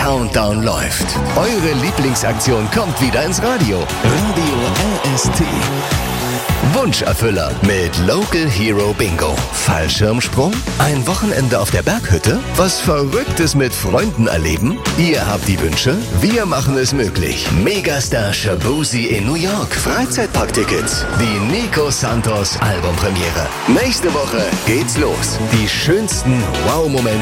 Countdown läuft. Eure Lieblingsaktion kommt wieder ins Radio. Radio RST. Wunscherfüller mit Local Hero Bingo. Fallschirmsprung? Ein Wochenende auf der Berghütte? Was Verrücktes mit Freunden erleben? Ihr habt die Wünsche, wir machen es möglich. Megastar Shaboozey in New York. Freizeitparktickets. Die Nico Santos Albumpremiere. Nächste Woche geht's los. Die schönsten Wow-Momente